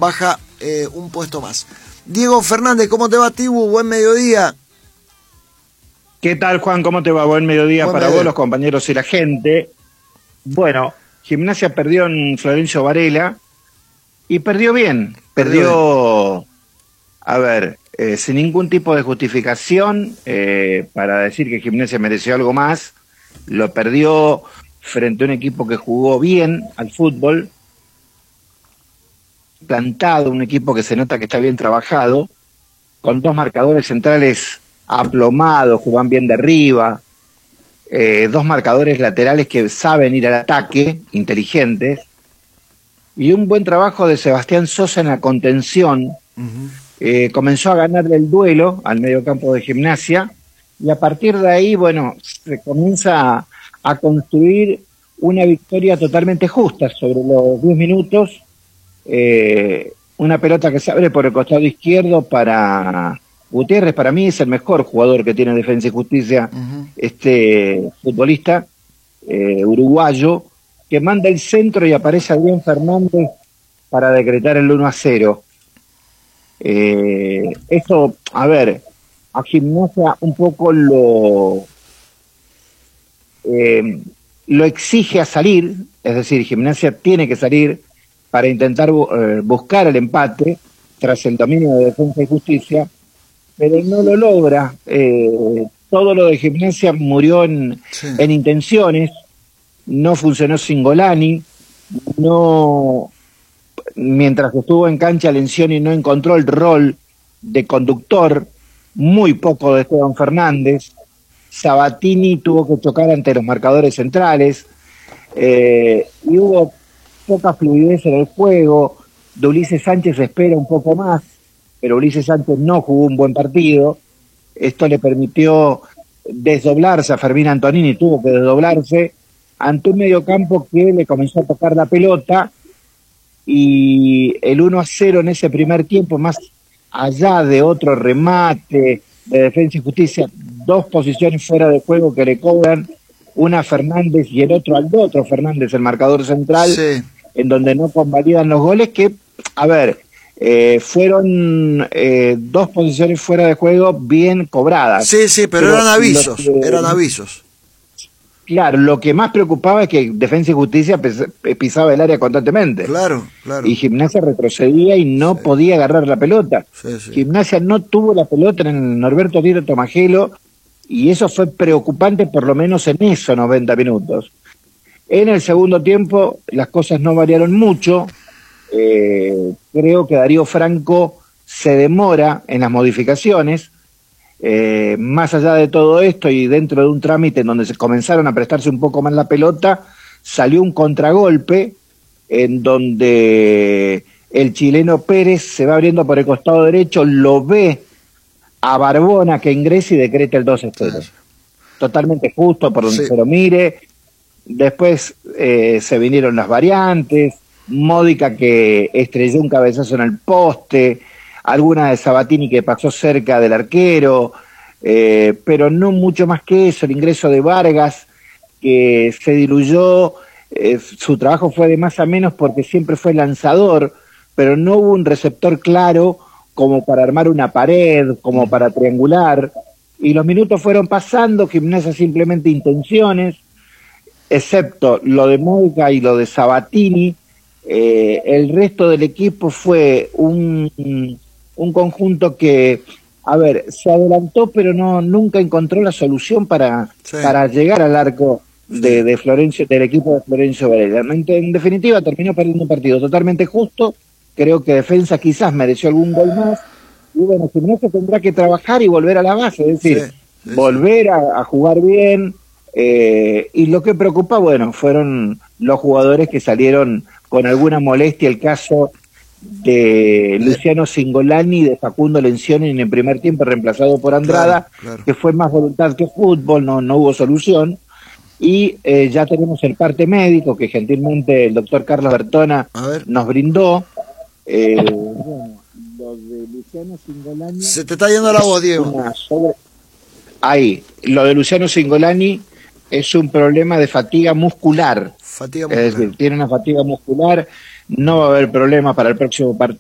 baja un puesto más. Diego Fernández, ¿cómo te va, Tibu? Buen mediodía. ¿Qué tal, Juan? ¿Cómo te va? Buen mediodía para vos, los compañeros y la gente. Bueno, Gimnasia perdió en Florencio Varela y perdió bien. Perdió, a ver, sin ningún tipo de justificación para decir que Gimnasia mereció algo más. Lo perdió frente a un equipo que jugó bien al fútbol, plantado, un equipo que se nota que está bien trabajado, con dos marcadores centrales aplomados, juegan bien de arriba, dos marcadores laterales que saben ir al ataque, inteligentes, y un buen trabajo de Sebastián Sosa en la contención. Comenzó a ganarle el duelo al mediocampo de Gimnasia, y a partir de ahí, bueno, se comienza a construir una victoria totalmente justa sobre los 10 minutos, una pelota que se abre por el costado izquierdo para Gutiérrez. Para mí es el mejor jugador que tiene Defensa y Justicia, este futbolista uruguayo, que manda el centro y aparece Adrián Fernández para decretar el 1-0. Esto, a ver, a Gimnasia un poco lo exige a salir, es decir, Gimnasia tiene que salir para intentar buscar el empate tras el dominio de Defensa y Justicia, pero no lo logra. Todo lo de Gimnasia murió en intenciones, no funcionó Cingolani, mientras estuvo en cancha Lencioni no encontró el rol de conductor, muy poco de Esteban Fernández, Sabatini tuvo que chocar ante los marcadores centrales, y hubo poca fluidez en el juego. De Ulises Sánchez se espera un poco más, pero Ulises Sánchez no jugó un buen partido. Esto le permitió desdoblarse a Fermín Antonini, tuvo que desdoblarse ante un mediocampo que le comenzó a tocar la pelota, y el 1-0 en ese primer tiempo, más allá de otro remate de Defensa y Justicia, dos posiciones fuera de juego que le cobran, una a Fernández y el otro al otro Fernández, el marcador central, en donde no convalidan los goles, que, a ver, fueron dos posiciones fuera de juego bien cobradas. Sí, pero eran avisos, eran avisos. Claro, lo que más preocupaba es que Defensa y Justicia pisaba el área constantemente. Claro. Y Gimnasia retrocedía y no podía agarrar la pelota. Gimnasia no tuvo la pelota en el Norberto Tiro Tomajelo, y eso fue preocupante por lo menos en esos 90 minutos. En el segundo tiempo las cosas no variaron mucho. Creo que Darío Franco se demora en las modificaciones. Más allá de todo esto y dentro de un trámite en donde se comenzaron a prestarse un poco más la pelota, salió un contragolpe en donde el chileno Pérez se va abriendo por el costado derecho, lo ve a Barbona que ingresa y decreta el 2-0. Totalmente justo por donde se lo mire. Después se vinieron las variantes, Módica que estrelló un cabezazo en el poste, alguna de Sabatini que pasó cerca del arquero, pero no mucho más que eso. El ingreso de Vargas, que se diluyó, su trabajo fue de más a menos porque siempre fue lanzador, pero no hubo un receptor claro como para armar una pared, como para triangular, y los minutos fueron pasando, Gimnasia simplemente intenciones, excepto lo de Módica y lo de Sabatini. El resto del equipo fue un conjunto que, a ver, se adelantó, pero nunca encontró la solución para llegar al arco de Florencio, del equipo de Florencio Varela. En definitiva, terminó perdiendo un partido totalmente justo. Creo que Defensa quizás mereció algún gol más. Y bueno, Gimnasia tendrá que trabajar y volver a la base, es decir, volver a jugar bien. Y lo que preocupa, bueno, fueron los jugadores que salieron con alguna molestia. El caso de Luciano Cingolani y de Facundo Lencioni en el primer tiempo, reemplazado por Andrada, que fue más voluntad que fútbol, no hubo solución. Y ya tenemos el parte médico que gentilmente el doctor Carlos Bertona nos brindó. Bueno, lo de Luciano Cingolani... Se te está yendo la voz, Diego. Ahí, lo de Luciano Cingolani es un problema de fatiga muscular. Es decir, tiene una fatiga muscular, no va a haber problema para el próximo partido.